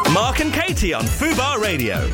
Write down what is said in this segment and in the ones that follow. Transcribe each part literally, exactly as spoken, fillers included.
Mark and Katie on Fubar Radio.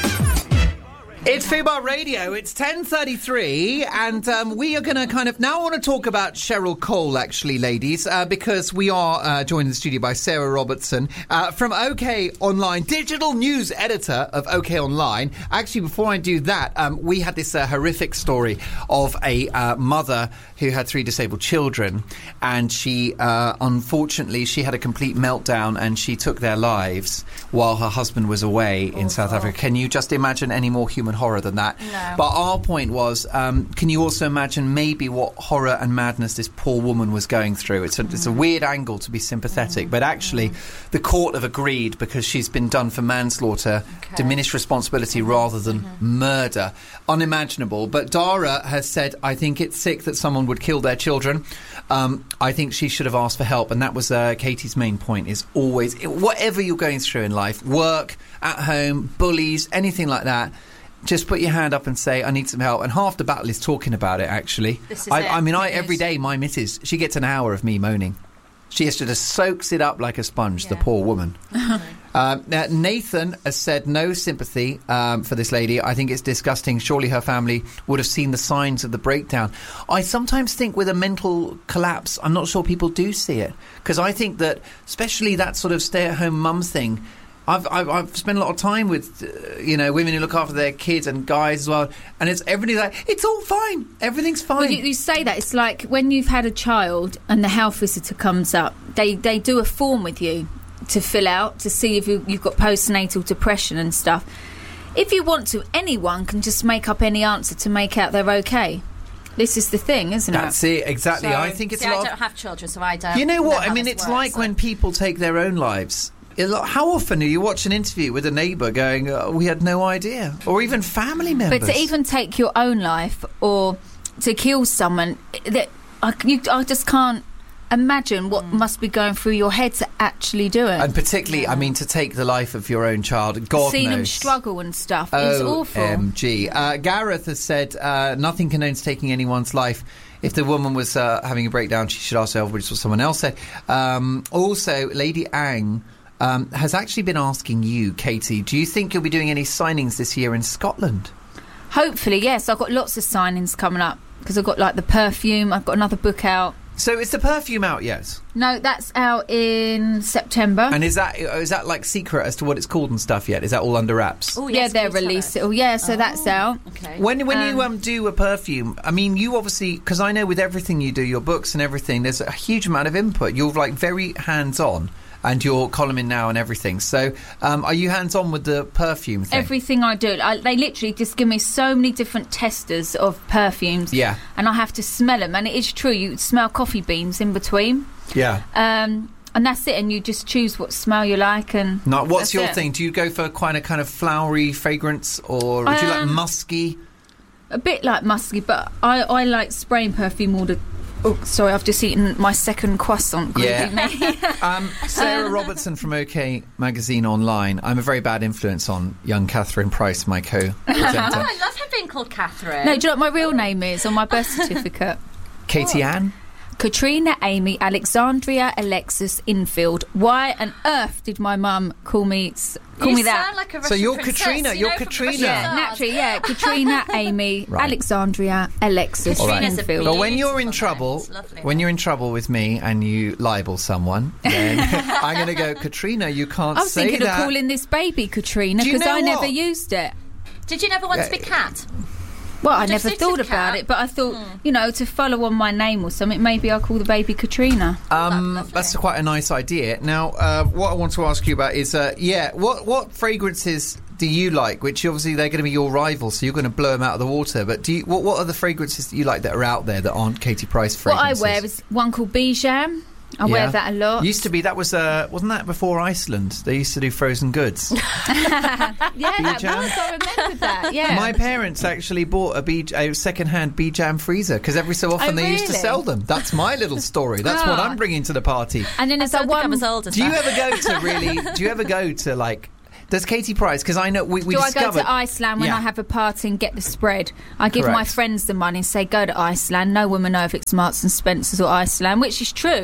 It's Fubar Radio. It's ten thirty-three, and um, we are going to kind of... Now I want to talk about Cheryl Cole, actually, ladies, uh, because we are uh, joined in the studio by Sarah Robertson uh, from OK Online, digital news editor of OK Online. Actually, before I do that, um, we had this uh, horrific story of a uh, mother who had three disabled children, and she, uh, unfortunately, she had a complete meltdown and she took their lives while her husband was away in oh, South oh. Africa. Can you just imagine any more human horror than that? No. But our point was, um, can you also imagine maybe what horror and madness this poor woman was going through? It's a, mm. it's a weird angle to be sympathetic, mm. but actually mm. the court have agreed, because she's been done for manslaughter, okay. diminished responsibility rather than mm-hmm. murder. Unimaginable. But Dara has said, I think it's sick that someone would kill their children. Um, I think she should have asked for help, and that was uh, Katie's main point, is always, whatever you're going through in life, work, at home, bullies, anything like that, just put your hand up and say, I need some help. And half the battle is talking about it, actually. This is I, it. I mean, it I is. every day, my missus, she gets an hour of me moaning. She has to just soaks it up like a sponge, yeah. the poor woman. uh, now, Nathan has said no sympathy um, for this lady. I think it's disgusting. Surely her family would have seen the signs of the breakdown. I sometimes think with a mental collapse, I'm not sure people do see it. Because I think that, especially that sort of stay-at-home mum thing, I've, I've I've spent a lot of time with, uh, you know, women who look after their kids and guys as well, and it's everything like, it's all fine, everything's fine. Well, you, you say that, it's like when you've had a child and the health visitor comes up, they, they do a form with you to fill out to see if you, you've got postnatal depression and stuff. If you want to, anyone can just make up any answer to make out they're okay. This is the thing, isn't it? That's it, exactly. So, I think it's see, a lot I don't of, have children, so I don't. You know what? know I mean, it's works, like so. when people take their own lives. How often do you watch an interview with a neighbour going, oh, we had no idea? Or even family members. But to even take your own life or to kill someone, that I, you, I just can't imagine what mm. must be going through your head to actually do it. And particularly, yeah. I mean, to take the life of your own child, God Seeing knows. them struggle and stuff is awful. O M G. Uh, Gareth has said, uh, nothing condones taking anyone's life. If the woman was uh, having a breakdown, she should ask herself, which is what someone else said. Um, also, Lady Ang Um, has actually been asking you, Katie, do you think you'll be doing any signings this year in Scotland? Hopefully, yes. I've got lots of signings coming up because I've got like the perfume. I've got another book out. So is the perfume out yet? No, that's out in September. And is that is that like secret as to what it's called and stuff yet? Is that all under wraps? Oh, yes, yeah, they're released. Oh, yeah, so oh, that's out. Okay. When when um, you um do a perfume, I mean, you obviously, because I know with everything you do, your books and everything, there's a huge amount of input. You're like very hands on. And you're columning now and everything. So, um, are you hands-on with the perfume thing? Everything I do. I, they literally just give me so many different testers of perfumes. Yeah. And I have to smell them. And it is true, you smell coffee beans in between. Yeah. Um, and that's it. And you just choose what smell you like. And now, what's your it. thing? Do you go for quite a kind of flowery fragrance, or um, do you like musky? A bit like musky, but I, I like spraying perfume all the... Oh, sorry, I've just eaten my second croissant. Yeah. um, Sarah Robertson from OK Magazine Online. I'm a very bad influence on young Catherine Price, my co-presenter. Oh, I love her being called Catherine. No, do you know what my real name is on my birth certificate? Katie what? Ann? Katrina Amy Alexandria Alexis Infield. Why on earth did my mum call me call you me that? Sound like a Russian so you're princess, Katrina. You you're know, Katrina. Yeah, naturally. Yeah, Katrina Amy right. Alexandria Alexis All right. Infield. But when you're in trouble, when you're in trouble with me and you libel someone, then I'm going to go, Katrina. You can't I was say thinking that. of calling this baby Katrina because I never what? used it. Did you never want yeah. to be Cat? Well, I Just never thought cat. about it, but I thought, hmm. you know, to follow on my name or something, maybe I'll call the baby Katrina. Um, Lovely. that's quite a nice idea. Now, uh, what I want to ask you about is, uh, yeah, what what fragrances do you like? Which obviously they're going to be your rivals, so you're going to blow them out of the water. But do you, what what are the fragrances that you like that are out there that aren't Katie Price fragrances? What I wear is one called Bijam. I yeah. wear that a lot. Used to be, that was, uh, wasn't that before Iceland? They used to do frozen goods. Yeah, that Bijam? was, I remember that, yeah. My parents actually bought a, B- a second-hand Bijam freezer because every so often Oh, they used to really? sell them. That's my little story. That's what Oh. I'm bringing to the party. And then I as I don't think I'm one, as old as Do you that. ever go to really, do you ever go to like, does Katie Price, because I know we, we do I discovered... go to Iceland when Yeah. I have a party and get the spread? I give my Correct. friends the money and say, go to Iceland. No woman know if it's Marks and Spencer's or Iceland, which is true.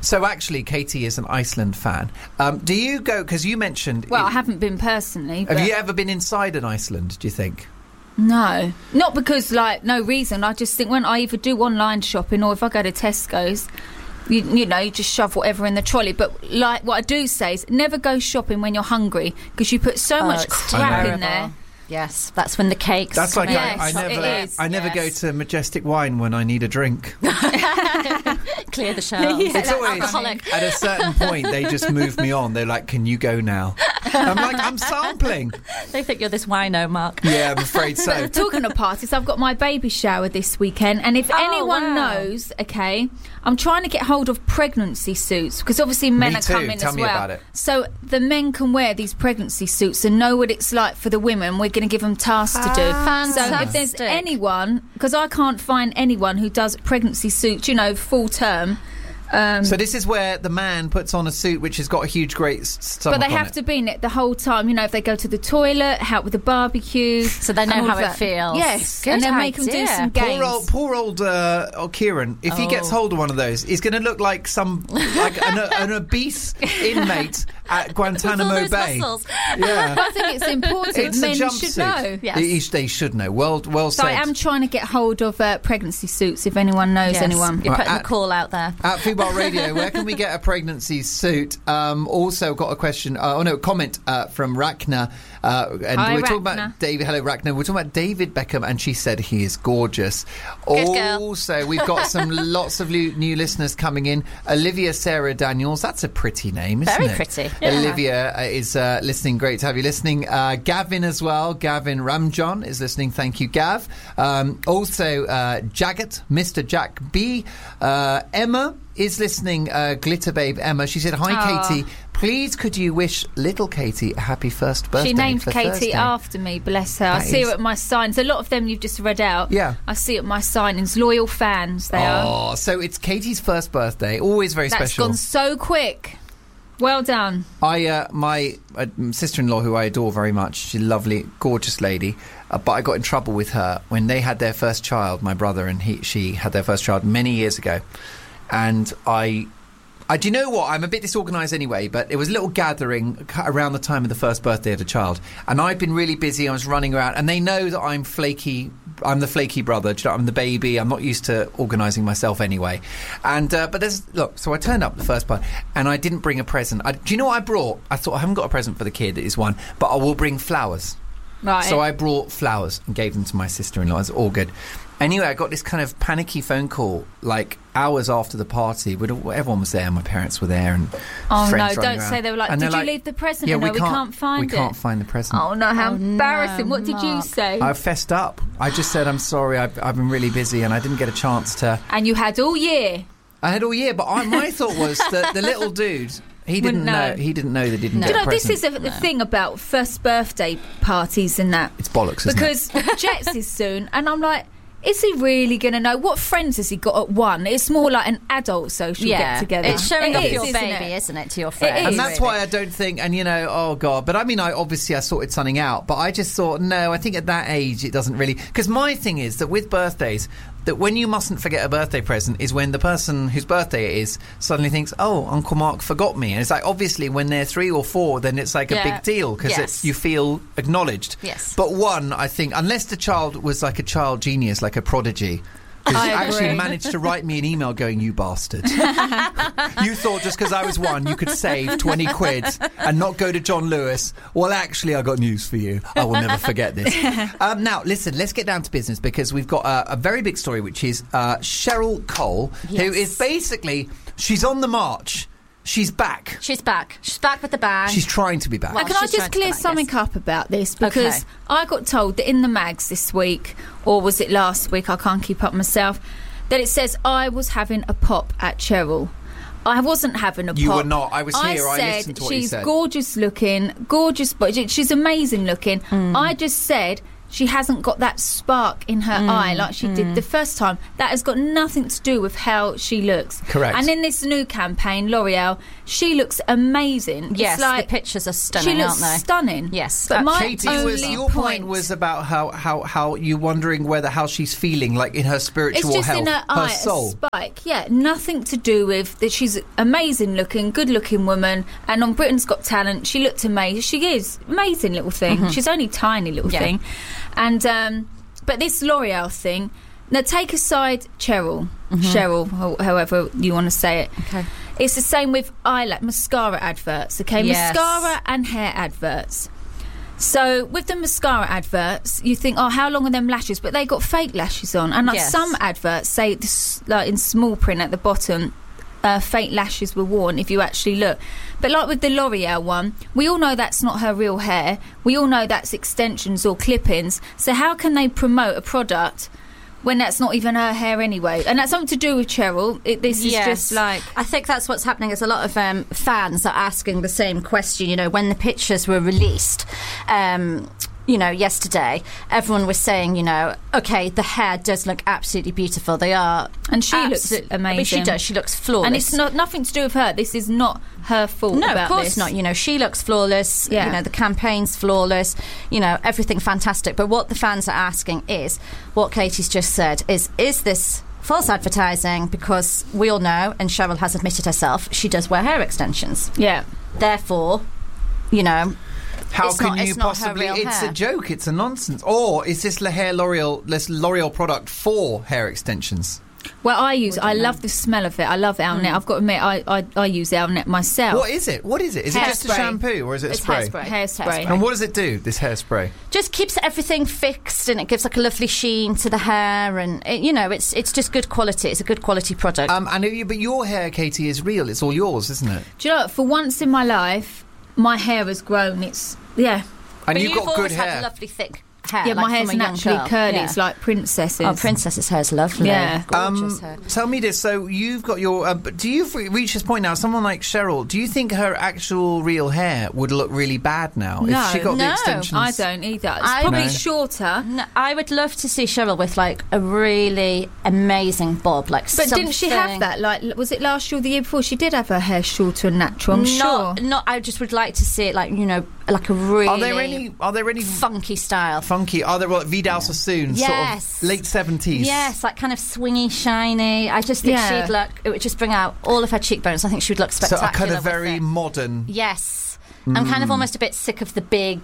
So actually, Katie is an Iceland fan. Um, do you go, because you mentioned... Well, it, I haven't been personally. Have but you ever been inside an Iceland, do you think? No. Not because, like, no reason. I just think when I either do online shopping or if I go to Tesco's, you, you know, you just shove whatever in the trolley. But, like, what I do say is never go shopping when you're hungry because you put so Oh, much it's crap terrible. in there. Yes, that's when the cakes. That's like come I, out. I Yes, never, it is, I never yes. go to Majestic Wine when I need a drink. Clear the shelves. Yeah, It's always alcoholic. at a certain point they just move me on. They're like, "Can you go now?" I'm like, "I'm sampling." They think you're this wino, Mark. Yeah, I'm afraid so. Talking of parties, I've got my baby shower this weekend, and if Oh, anyone wow. knows, okay, I'm trying to get hold of pregnancy suits because obviously men Me are too. coming Tell as me well. about it. So the men can wear these pregnancy suits and know what it's like for the women. We're going to give them tasks to do. So if there's Fantastic. anyone, because I can't find anyone who does pregnancy suits, you know, full term. Um, So this is where the man puts on a suit which has got a huge, great s- stomach but they on have it. to be in it the whole time. You know, if they go to the toilet, help with the barbecue. So they know and all how of it that. feels. Yes, Good and then make them do idea. some games. Poor old, poor old uh, oh, Kieran. If he gets Oh. hold of one of those, he's going to look like some like an, an obese inmate at Guantanamo With all those Bay. muscles. Yeah, I think it's important. it's Men a should jumpsuit. know. Yes. They, they should know. Well, well So said. I am trying to get hold of uh, pregnancy suits if anyone knows Yes. anyone. You're Right, putting at- the call out there. At Fubar Radio, where can we get a pregnancy suit? Um, also got a question, uh, oh no, comment uh, from Rachna. Uh, and Hi, we're talking Rachna. about David. Hello, Rachna. We're talking about David Beckham, and she said he is gorgeous. Good girl. Also, we've got some lots of lu- new listeners coming in. Olivia Sarah Daniels. That's a pretty name, isn't Very it? pretty. Yeah. Olivia uh, is uh, listening. Great to have you listening. Uh, Gavin as well. Gavin Ramjon is listening. Thank you, Gav. Um, also, uh, Jagat, Mister Jack B. Uh, Emma is listening. Uh, Glitter Babe Emma. She said, "Hi, Aw. Katie. Please, could you wish little Katie a happy first birthday?" She named for Katie Thursday? after me, bless her. I That see is- her at my signs. A lot of them you've just read out. Yeah. I see at my signings. Loyal fans, they are. Oh, so it's Katie's first birthday. Always very That's special. gone so quick. Well done. I, uh, my uh, sister-in-law, who I adore very much, she's a lovely, gorgeous lady. Uh, but I got in trouble with her when they had their first child. My brother and he, she had their first child many years ago, and I. I, do you know what? I'm a bit disorganised anyway, but it was a little gathering around the time of the first birthday of the child. And I'd been really busy. I was running around. And they know that I'm flaky. I'm the flaky brother. Do you know, I'm the baby. I'm not used to organising myself anyway. And uh, But there's... Look, so I turned up the first part, and I didn't bring a present. I, do you know what I brought? I thought, I haven't got a present for the kid, is one, but I will bring flowers. Right. So I brought flowers and gave them to my sister-in-law. It's all good. Anyway, I got this kind of panicky phone call, like hours after the party. With everyone was there, my parents were there, and Oh, friends no, running don't around. say they were like, And "Did they're you leave the present?" Yeah, No, we we can't, can't find we it. can't find the present. Oh, no, how Oh, no, embarrassing. What did you Mark. say? I fessed up. I just said, "I'm sorry. I've, I've been really busy, and I didn't get a chance to." And you had all year. I had all year, but I, my thought was that the little dude. He didn't Wouldn't know. know. He didn't know they didn't No. get Do you a know, this present. is a, the thing about first birthday parties and that. It's bollocks, isn't Because Jets is soon, and I'm like, is he really going to know? What friends has he got at one? It's more like an adult social Yeah, get-together. it's showing It off is, your isn't baby, it? isn't it, to your friends? is. And that's really. why I don't think, and you know, oh God, but I mean, I obviously I sorted something out, but I just thought, no, I think at that age it doesn't really, because my thing is that with birthdays, that when you mustn't forget a birthday present is when the person whose birthday it is suddenly thinks, oh, Uncle Mark forgot me. And it's like, obviously, when they're three or four, then it's like a Yeah. big deal because Yes. you feel acknowledged. Yes. But one, I think, unless the child was like a child genius, like a prodigy, who's I actually agree. managed to write me an email going, you bastard. You thought just because I was one, you could save twenty quid and not go to John Lewis. Well, actually, I got news for you. I will never forget this. Um, now, listen, let's get down to business because we've got a, a very big story, which is uh, Cheryl Cole, who Yes. is basically, she's on the march. She's back. She's back. She's back with the bang. She's trying to be back. Well, And can I she's just trying to clear come back, something yes. up about this? Because Okay. I got told that in the mags this week, or was it last week, I can't keep up myself, that it says I was having a pop at Cheryl. I wasn't having a You pop. were not. I was here. I said listened to what you she's said. gorgeous looking, gorgeous, but she's amazing looking. Mm. I just said she hasn't got that spark in her Mm, eye like she mm. did the first time. That has got nothing to do with how she looks. Correct. And in this new campaign, L'Oreal, she looks amazing. Yes, it's like, the pictures are stunning, she looks aren't they? stunning. Yes. But Uh, my Katie, only was, your point, point was about how, how, how you wondering whether how she's feeling, like in her spiritual it's just health, in her eye, soul. a spike. Yeah, nothing to do with that. She's an amazing looking, good looking woman, and on Britain's Got Talent, she looked amazing. She is amazing little thing. Mm-hmm. She's only tiny little Yeah. thing, and um, but this L'Oreal thing. Now take aside Cheryl, Mm-hmm. Cheryl, or however you want to say it. Okay. It's the same with eyelash mascara adverts. Okay, Yes. mascara and hair adverts. So with the mascara adverts, you think, oh, how long are them lashes? But they got fake lashes on, and like Yes. some adverts say, this, like in small print at the bottom, uh, fake lashes were worn. If you actually look, but like with the L'Oreal one, we all know that's not her real hair. We all know that's extensions or clip-ins. So how can they promote a product when that's not even her hair anyway? And that's something to do with Cheryl. It, this is Yes. just like. I think that's what's happening is a lot of um, fans are asking the same question. You know, when the pictures were released, um, you know, yesterday, everyone was saying, you know, okay, the hair does look absolutely beautiful. They are, And she looks absolute- I mean, amazing. she does. She looks flawless. And it's not nothing to do with her. This is not her fault. No, about of course this. not. You know, she looks flawless. Yeah. You know, the campaign's flawless. You know, everything fantastic. But what the fans are asking is, what Katie's just said, is, is this false advertising? Because we all know, and Cheryl has admitted herself, she does wear hair extensions. Yeah. Therefore, you know, How it's can not- you it's not her possibly? real It's hair. a joke. It's a nonsense. Or is this Le Hair L'Oreal, this L'Oreal product for hair extensions? Well, I use. We I don't love know. the smell of it. I love Elnet. I've got to admit, I I, I use Elnet myself. What is it? What is it? Is it just a Hairspray. shampoo or is it a It's spray? hairspray. Hairspray. And what does it do? This hairspray. just keeps everything fixed, and it gives like a lovely sheen to the hair, and it, you know, it's it's just good quality. It's a good quality product. Um, and you, but your hair, Katie, is real. It's all yours, isn't it? Do you know what? For once in my life, my hair has grown. It's yeah. And but you've got always good had hair. lovely thick hair. Yeah, like my hair's from a young naturally girl. curly. Yeah. It's like princesses. Oh, Princess's hair is lovely. Yeah. Gorgeous Um, hair. tell me this. So you've got your. Uh, but do you f- reach this point now? Someone like Cheryl. Do you think her actual real hair would look really bad now No, if she got the no, extensions? I don't either. It's I- probably No. shorter. No, I would love to see Cheryl with like a really amazing bob, like. But didn't she have something- that? Like, was it last year or the year before? She did have her hair shorter and natural. I'm not, sure. not. I just would like to see it, like, you know, like a really. Are there any? Are there any funky style? funky? Are there like Vidal Sassoon, Yes. sort of late seventies? Yes, like kind of swingy, shiny. I just think Yeah. she'd look. It would just bring out all of her cheekbones. I think she would look So spectacular. a kind of with very it. modern. Yes, I'm kind of almost a bit sick of the big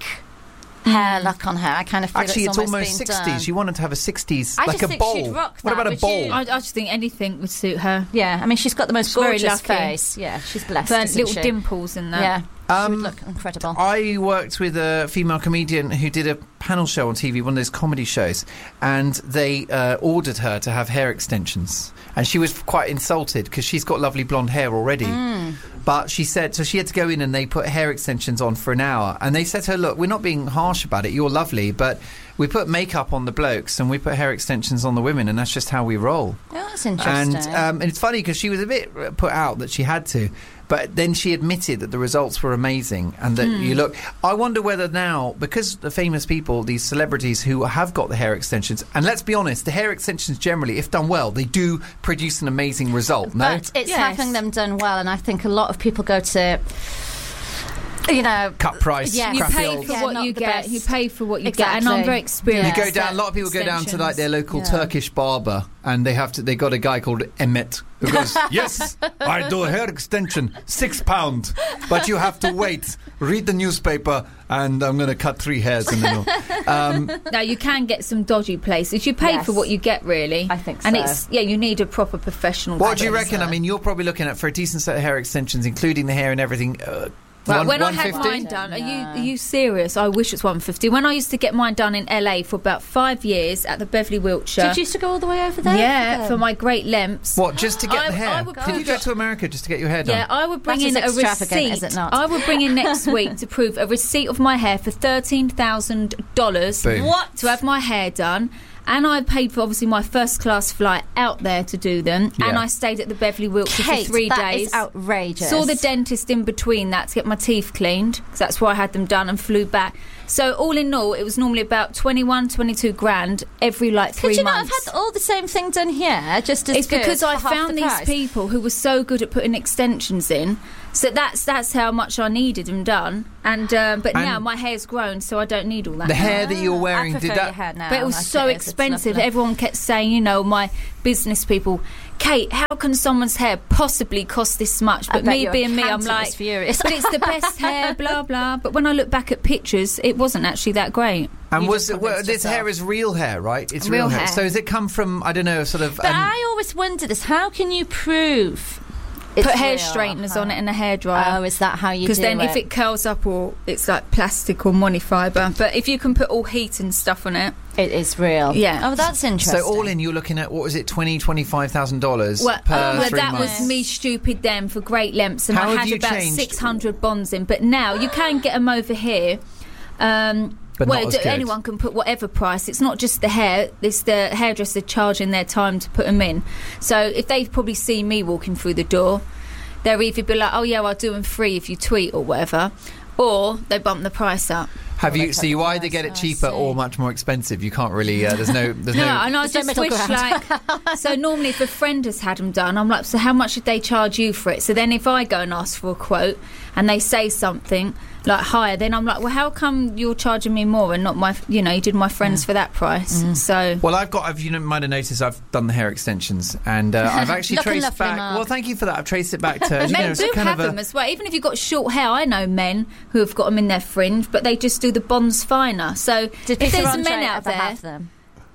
hair look on her. I kind of feel Actually, it's almost, almost been sixties. done. You wanted to have a sixties, I like just a think bowl. she'd rock What that, about a would bowl? you? I, I just think anything would suit her. Yeah, I mean, she's got the most She's very gorgeous lucky. face. Yeah, she's blessed. Her isn't little she? dimples in that. Yeah, Um, she would look incredible. I worked with a female comedian who did a panel show on T V, one of those comedy shows, and they uh, ordered her to have hair extensions. And she was quite insulted because she's got lovely blonde hair already. Mm. But she said, so she had to go in and they put hair extensions on for an hour. And they said to her, look, we're not being harsh about it. You're lovely. But we put makeup on the blokes and we put hair extensions on the women. And that's just how we roll. Oh, that's interesting. And, um, and it's funny because she was a bit put out that she had to, but then she admitted that the results were amazing and that you look. I wonder whether now, because the famous people, these celebrities who have got the hair extensions, and let's be honest, the hair extensions generally, if done well, they do produce an amazing result. No, But it's Yes. having them done well, and I think a lot of people go to, you know, cut price, Yeah. You crappy pay old. for Yeah, what not you the get. best. You pay for what you get, and I'm Exactly. very You experienced. Yeah. go down. A lot of people go down to like their local Yeah. Turkish barber, and they have to. They got a guy called Emmet who goes, "Yes, I do a hair extension, six pound, but you have to wait. Read the newspaper, and I'm going to cut three hairs in the middle." Um, Now you can get some dodgy places. You pay Yes. for what you get, really. I think And so. it's yeah, you need a proper professional. what do you to- reckon? I mean, you're probably looking at for a decent set of hair extensions, including the hair and everything. Uh, Right, one- when I had 150? mine done, are you No. are you serious? I wish it's one fifty. When I used to get mine done in L A for about five years at the Beverly Wiltshire. Did you used to go all the way over there? Yeah, them? for my great lempts. What, just to get I- the hair? I would Did you prove go that- to America just to get your hair done? Yeah, I would bring That in is a extravagant, receipt. is it not? I would bring in next week to prove a receipt of my hair for thirteen thousand dollars Boom. What? to have my hair done. and I paid for obviously my first class flight out there to do them, Yeah. and I stayed at the Beverly Wiltshire Kate, for three that days. is outrageous. Saw the dentist in between that to get my teeth cleaned, because that's why I had them done, and flew back. So all in all, it was normally about twenty-one, twenty-two grand every like three Could you months. not have had all the same thing done here, just as It's good because for I half found the these price? people who were so good at putting extensions in. So that's that's how much I needed them done. And um, but And now my hair's grown, so I don't need all that. The now. hair that you're I wearing, prefer did your that? hair now. But it was like so it is. It's expensive. lovely. Everyone kept saying, you know, my business people, Kate, how can someone's hair possibly cost this much? I But bet me your being me, I'm accountant like, was furious. but it's the best hair, blah blah. But when I look back at pictures, it wasn't actually that great. And You was just it, well, convinced this hair yourself. is real hair, right? It's Real real, hair. hair. So has it come from, I don't know, sort of... But um, I always wonder this. How can you prove it's Put hair real? straighteners Huh? on it and a hairdryer. Oh, is that how you do it? Because then if it curls up, or it's like plastic or monofibre. But if you can put all heat and stuff on it, it is real. Yeah. Oh, that's interesting. So all in, you're looking at, what was it, twenty thousand dollars, twenty-five thousand dollars well, per uh, well, three that months? was me stupid then for great lengths, and How I have had you about changed? six hundred bonds in. But now you can get them over here. Um, But well, not as d- good. anyone can put whatever price. It's not just the hair; it's the hairdresser charging their time to put them in. So if they probably see me walking through the door, they'll either be like, "Oh yeah, well, I'll do them free if you tweet or whatever," or they bump the price up. Have Well, you? they So cut you the either price, get I it cheaper see. or much more expensive. You can't really. Uh, there's no. There's No, no. and I There's no just middle wish ground. like so normally if a friend has had them done, I'm like, so how much did they charge you for it? So then if I go and ask for a quote and they say something like higher, then I'm like, well, how come you're charging me more and not my, you know, you did my friends for that price? So Well, I've got. I've, you know, might have noticed I've done the hair extensions, and uh, I've actually Looking traced lovely, back. Mark. Well, thank you for that. I've traced it back to. You know, men it's do kind have of a, them as well. Even if you've got short hair, I know men who have got them in their fringe, but they just do the bonds finer. So Did if Peter there's Andre men out ever there, have them?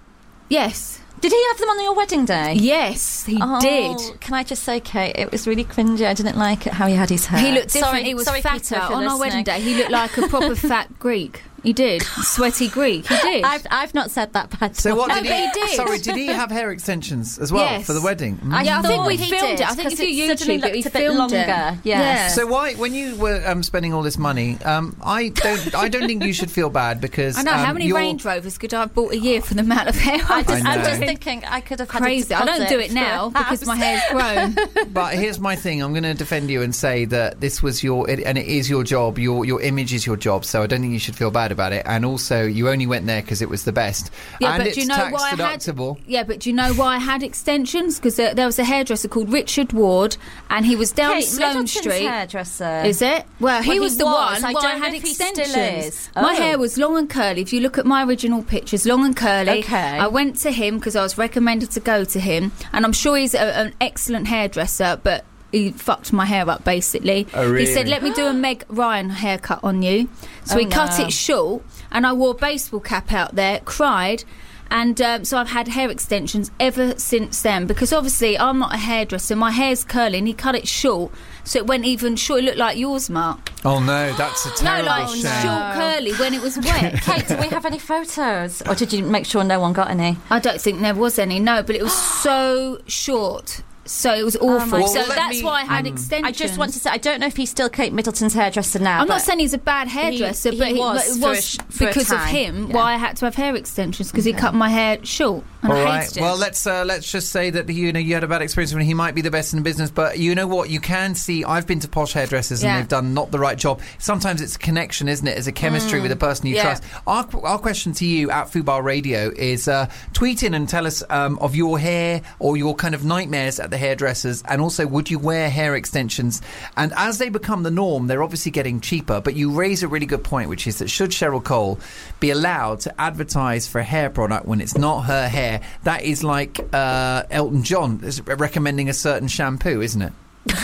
yes, Did he have them on your wedding day? yes, he Oh, did. Can I just say, Kate, it was really cringy. I didn't like it how he had his hair. He looked different. Sorry, he was sorry, fatter Peter, if you're on our wedding listening. day. He looked like a proper fat Greek. He did, sweaty Greek. He did. I've, I've not said that bad. So what No, did but he? he did. Sorry, did he have hair extensions as well Yes. for the wedding? Mm. I Yeah, I think thought we he filmed did, it. I think 'cause if you it suddenly YouTube it, looked we a bit filmed longer. it. Yes. So why, when you were um, spending all this money, um, I don't, I don't think you should feel bad because I know, um, how many you're- Range Rovers could I have bought a year for the amount of hair I I just, I I'm know. just thinking I could have had Crazy. a I don't deposit do it for now a because my house. hair's grown. But here's my thing: I'm going to defend you and say that this was your, it, and it is your job. Your your image is your job, so I don't think you should feel bad about it. And also, you only went there because it was the best, Yeah, and but it's do you know tax why I had? deductible. Yeah, but do you know why I had extensions? Because there, there was a hairdresser called Richard Ward, and he was down Kate, Sloane Middleton's Street. hairdresser. Is it? Well, he Well, he was the was. one I where don't I know had if he still extensions. is. My Oh. hair was long and curly. If you look at my original pictures, long and curly. Okay. I went to him because I was recommended to go to him, and I'm sure he's a, an excellent hairdresser, but he fucked my hair up basically. Oh, He said, really? "Let me do a Meg Ryan haircut on you." So Oh, he cut no. it short, and I wore a baseball cap out there, cried. And um, so I've had hair extensions ever since then, because obviously I'm not a hairdresser. My hair's curly, and he cut it short, so it went even short. It looked like yours, Mark. Oh no, that's a No, terrible like shame. short curly when it was wet. Kate, do we have any photos? Or did you make sure no one got any? I don't think there was any, no, but it was so short. So it was awful. my so God. Well, that's let me- why I had um, extensions. I just want to say, I don't know if he's still Kate Middleton's hairdresser now. I'm but not saying he's a bad hairdresser, he but he was but it for a was sh- for a because of time. him Yeah. why I had to have hair extensions, because he cut my hair short, and All I right. hated it. Well, let's uh, let's just say that you know you had a bad experience when he might be the best in the business, but you know what? You can see. I've been to posh hairdressers and Yeah. they've done not the right job. Sometimes it's a connection, isn't it? It's a chemistry with the person you Yeah. trust. Our, our question to you at Fubar Radio is: uh, tweet in and tell us um, of your hair or your kind of nightmares at the hairdressers, and also would you wear hair extensions? And as they become the norm, they're obviously getting cheaper. But you raise a really good point, which is that should Cheryl Cole be allowed to advertise for a hair product when it's not her hair? That is like uh, Elton John is recommending a certain shampoo, isn't it?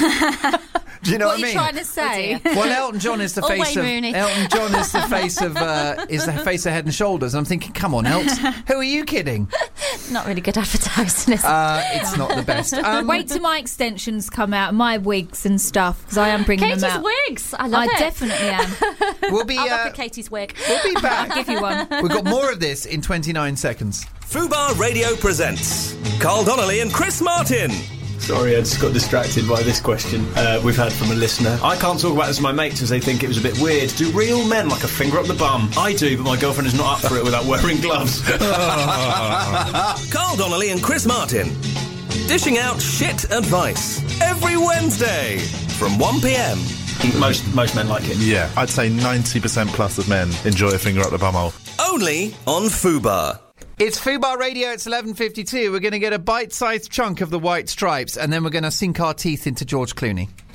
Do you know what, what are I you mean? trying to say? Well, Elton John is the Oh, face Wayne of Rooney. Elton John is the face of uh, is the face of Head and Shoulders. I'm thinking, come on, Elt, who are you kidding? Not really good advertising, is it? Uh, it's not the best. Um, Wait till my extensions come out, my wigs and stuff, because I am bringing Katie's them out. wigs. I love I it. definitely am. we'll be I'll look uh, at Katie's wig. we'll be back. I'll give you one. We've got more of this in twenty-nine seconds. Fubar Radio presents Carl Donnelly and Chris Martin. Sorry, I just got distracted by this question uh, we've had from a listener. I can't talk about this with my mates as they think it was a bit weird. Do real men like a finger up the bum? I do, but my girlfriend is not up for it without wearing gloves. Carl Donnelly and Chris Martin. Dishing out shit advice. Every Wednesday from one p.m. Most most men like it. Yeah, I'd say ninety percent plus of men enjoy a finger up the bumhole. Only on Fubar. It's Fubar Radio, it's eleven fifty-two. We're going to get a bite-sized chunk of the White Stripes and then we're going to sink our teeth into George Clooney.